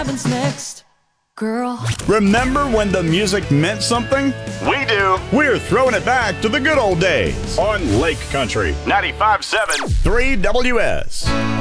happens next, girl? Remember when the music meant something? We do. We're throwing it back to the good old days on Lake Country 95.7 3WS.